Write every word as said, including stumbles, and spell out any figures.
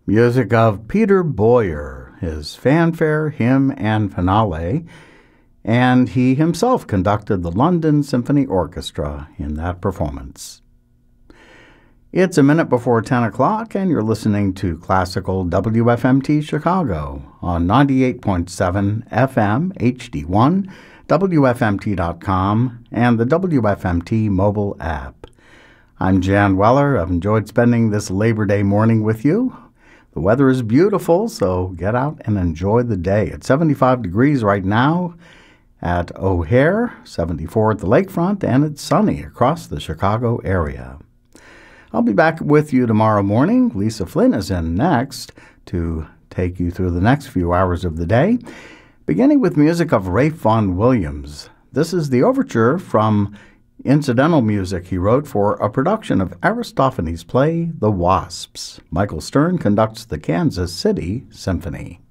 Music of Peter Boyer, his fanfare, hymn, and finale, and he himself conducted the London Symphony Orchestra in that performance. It's a minute before ten o'clock, and you're listening to Classical W F M T Chicago on ninety-eight point seven F M H D one, W F M T dot com, and the W F M T mobile app. I'm Jan Weller. I've enjoyed spending this Labor Day morning with you. The weather is beautiful, so get out and enjoy the day. It's seventy-five degrees right now at O'Hare, seventy-four at the lakefront, and it's sunny across the Chicago area. I'll be back with you tomorrow morning. Lisa Flynn is in next to take you through the next few hours of the day, beginning with music of Ralph Vaughan Williams. This is the overture from incidental music he wrote for a production of Aristophanes' play, The Wasps. Michael Stern conducts the Kansas City Symphony.